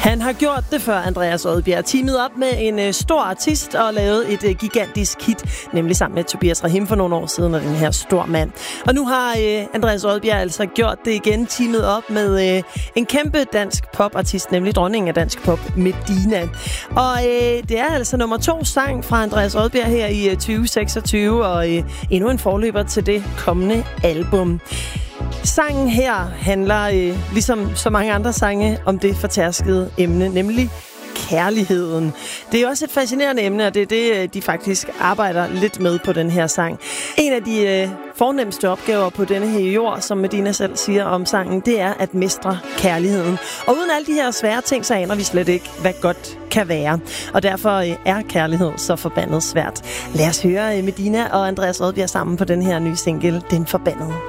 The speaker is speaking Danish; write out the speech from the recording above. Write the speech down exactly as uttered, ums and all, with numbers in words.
Han har gjort det før, Andreas Odbjerg. Teamet op med en øh, stor artist og lavet et øh, gigantisk hit, nemlig sammen med Tobias Rahim for nogle år siden, og den her stor mand. Og nu har øh, Andreas Odbjerg altså gjort det igen, teamet op med øh, en kæmpe dansk popartist, nemlig dronningen af dansk pop, Medina. Og øh, det er altså nummer to sang fra Andreas Odbjerg her i øh, tyve seksogtyve, og øh, endnu en forløber til det kommende album. Sangen her handler, øh, ligesom så mange andre sange, om det fortærskede emne, nemlig kærligheden. Det er også et fascinerende emne, og det er det, de faktisk arbejder lidt med på den her sang. En af de øh, fornemmeste opgaver på denne her jord, som Medina selv siger om sangen, det er at mestre kærligheden. Og uden alle de her svære ting, så aner vi slet ikke, hvad godt kan være. Og derfor øh, er kærlighed så forbandet svært. Lad os høre øh, Medina og Andreas Odbjerg sammen på den her nye single, Den Forbandede.